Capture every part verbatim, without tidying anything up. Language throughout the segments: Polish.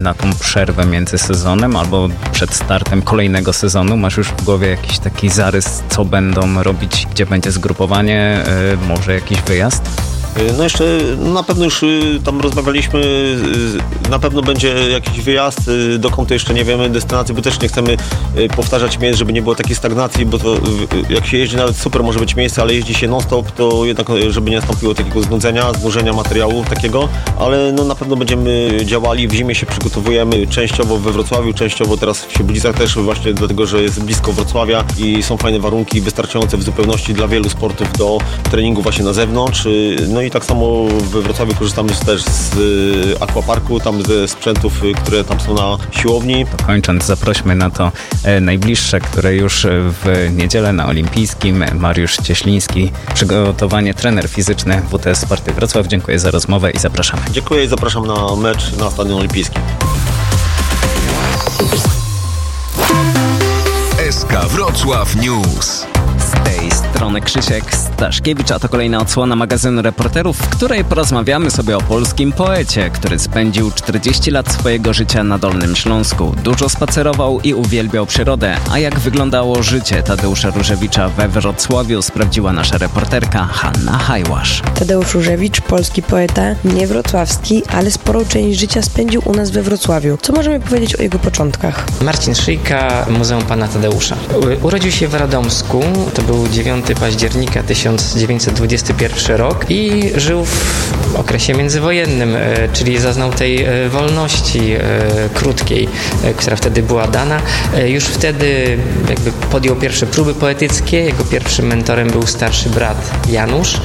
na tą przerwę między sezonem albo przed startem kolejnego sezonu? Masz już w głowie jakiś taki zarys, co będą robić, gdzie będzie zgrupowanie, yy, może jakiś wyjazd? No jeszcze na pewno już tam rozmawialiśmy, na pewno będzie jakiś wyjazd, dokąd to jeszcze nie wiemy, destynacji, bo też nie chcemy powtarzać miejsc, żeby nie było takiej stagnacji, bo to jak się jeździ, nawet super może być miejsce, ale jeździ się non-stop, to jednak żeby nie nastąpiło takiego znudzenia, znużenia materiału takiego, ale no na pewno będziemy działali, w zimie się przygotowujemy, częściowo we Wrocławiu, częściowo teraz w Sieblicach też właśnie dlatego, że jest blisko Wrocławia i są fajne warunki wystarczające w zupełności dla wielu sportów do treningu właśnie na zewnątrz. No i tak samo we Wrocławiu korzystamy też z aquaparku, tam ze sprzętów, które tam są na siłowni. To kończąc, zaprośmy na to e, najbliższe, które już w niedzielę na Olimpijskim. Mariusz Cieśliński, przygotowanie, trener fizyczny W T S Sparty Wrocław. Dziękuję za rozmowę i zapraszamy. Dziękuję i zapraszam na mecz na Stadion Olimpijskim. S K Wrocław News. Z tej strony Krzysiek Staszkiewicz, a to kolejna odsłona magazynu Reporterów, w której porozmawiamy sobie o polskim poecie, który spędził czterdzieści lat swojego życia na Dolnym Śląsku. Dużo spacerował i uwielbiał przyrodę, a jak wyglądało życie Tadeusza Różewicza we Wrocławiu, sprawdziła nasza reporterka Hanna Hajłasz. Tadeusz Różewicz, polski poeta, nie wrocławski, ale sporą część życia spędził u nas we Wrocławiu. Co możemy powiedzieć o jego początkach? Marcin Szyjka, Muzeum Pana Tadeusza. Urodził się w Radomsku, to był dziewiątego października tysiąc dziewięćset dwudziesty pierwszy rok i żył w okresie międzywojennym, czyli zaznał tej wolności krótkiej, która wtedy była dana. Już wtedy jakby podjął pierwsze próby poetyckie. Jego pierwszym mentorem był starszy brat Janusz,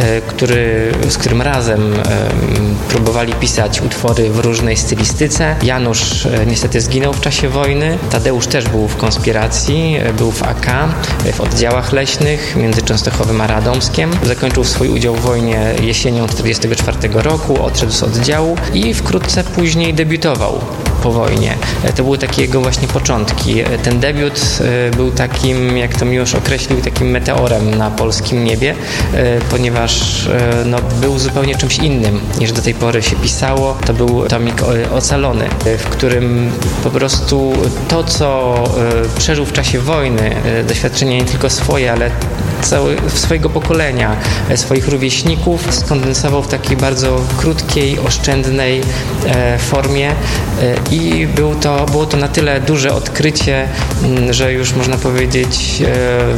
który, z którym razem próbowali pisać utwory w różnej stylistyce. Janusz niestety zginął w czasie wojny. Tadeusz też był w konspiracji, był w A K, w oddziałach leśnych między Częstochowym a Radomskiem. Zakończył swój udział w wojnie jesienią tysiąc dziewięćset czterdziestego czwartego roku, odszedł z oddziału i wkrótce później debiutował po wojnie. To były takie jego właśnie początki. Ten debiut był takim, jak to Miłosz określił, takim meteorem na polskim niebie, ponieważ no, był zupełnie czymś innym niż do tej pory się pisało. To był tomik ocalony, w którym po prostu to, co przeżył w czasie wojny, doświadczenia nie tylko swoje, ale cały, swojego pokolenia, swoich rówieśników, skondensował w takiej bardzo krótkiej, oszczędnej e, formie e, i był to, było to na tyle duże odkrycie, m, że już można powiedzieć e,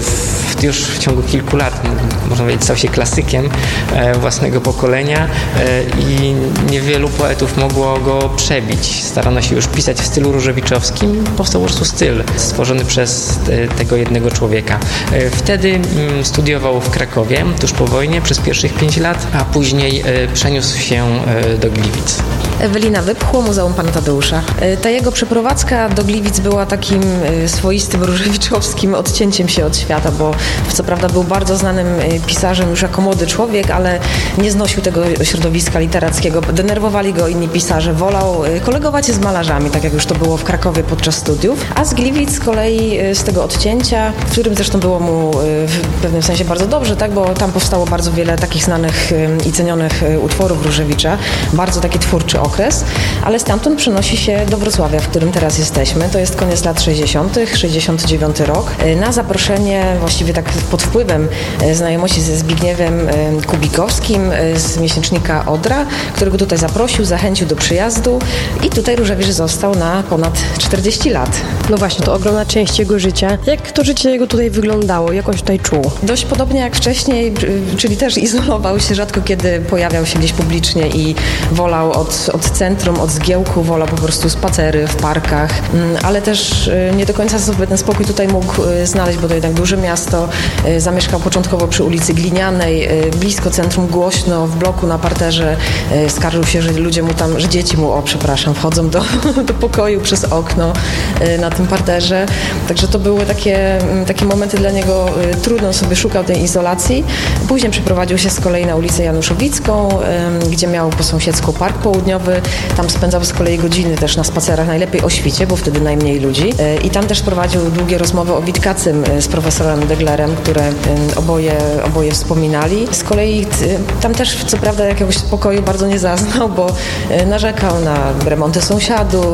w, już w ciągu kilku lat, można powiedzieć, stał się klasykiem e, własnego pokolenia e, i niewielu poetów mogło go przebić. Starano się już pisać w stylu różewiczowskim. Powstał po prostu styl stworzony przez e, tego jednego człowieka. E, wtedy m, studiował w Krakowie tuż po wojnie przez pierwszych pięć lat, a później e, przeniósł się e, do Gliwic. Ewelina Wypchło, Muzeum Pana Tadeusza. Ta jego przeprowadzka do Gliwic była takim swoistym różewiczowskim odcięciem się od świata, bo co prawda był bardzo znanym pisarzem już jako młody człowiek, ale nie znosił tego środowiska literackiego. Denerwowali go inni pisarze. Wolał kolegować się z malarzami, tak jak już to było w Krakowie podczas studiów. A z Gliwic z kolei z tego odcięcia, w którym zresztą było mu w pewnym sensie bardzo dobrze, tak, bo tam powstało bardzo wiele takich znanych i cenionych utworów Różewicza. Bardzo taki twórczy okres, ale stamtąd przenosi się do Wrocławia, w którym teraz jesteśmy. To jest koniec lat sześćdziesiątych, sześćdziesiąty dziewiąty rok. Na zaproszenie, właściwie tak pod wpływem znajomości ze Zbigniewem Kubikowskim z miesięcznika Odra, którego tutaj zaprosił, zachęcił do przyjazdu i tutaj Różewicz został na ponad czterdzieści lat. No właśnie, to ogromna część jego życia. Jak to życie jego tutaj wyglądało? Jak on się tutaj czuł? Dość podobnie jak wcześniej, czyli też izolował się, rzadko kiedy pojawiał się gdzieś publicznie i wolał od, od centrum, od zgiełku, wolał po prostu spacery w parkach, ale też nie do końca sobie ten spokój tutaj mógł znaleźć, bo to jednak duże miasto. Zamieszkał początkowo przy ulicy Glinianej, blisko centrum, głośno, w bloku na parterze. Skarżył się, że ludzie mu tam, że dzieci mu, o przepraszam, wchodzą do, do pokoju przez okno na tym parterze. Także to były takie, takie momenty dla niego trudne, on sobie szukał tej izolacji. Później przeprowadził się z kolei na ulicę Januszowicką, gdzie miał po sąsiedzku Park Południowy. Tam spędzał z kolei godziny też na spacerach, najlepiej o świcie, bo wtedy najmniej ludzi. I tam też prowadził długie rozmowy o Witkacym z profesorem Deglerem, które oboje, oboje wspominali. Z kolei tam też co prawda jakiegoś spokoju bardzo nie zaznał, bo narzekał na remonty sąsiadów,